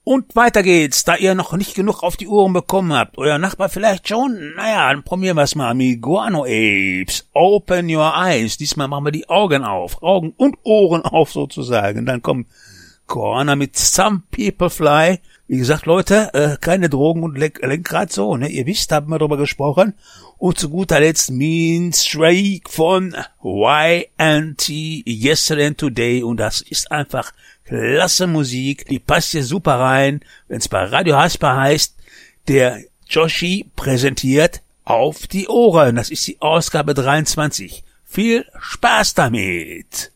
Und weiter geht's, da ihr noch nicht genug auf die Ohren bekommen habt. Euer Nachbar vielleicht schon? Naja, dann probieren wir's mal mit Guano Apes. Open your eyes. Diesmal machen wir die Augen auf. Augen und Ohren auf sozusagen. Dann kommt Koana mit Some People Fly. Wie gesagt, Leute, keine Drogen und Lenkrad so, ne? Ihr wisst, haben wir darüber gesprochen. Und zu guter Letzt Mean Streak von YNT, Yesterday and Today. Und das ist einfach klasse Musik. Die passt hier super rein. Wenn es bei Radio Haspa heißt, der Joshi präsentiert Auf die Ohren. Das ist die Ausgabe 23. Viel Spaß damit!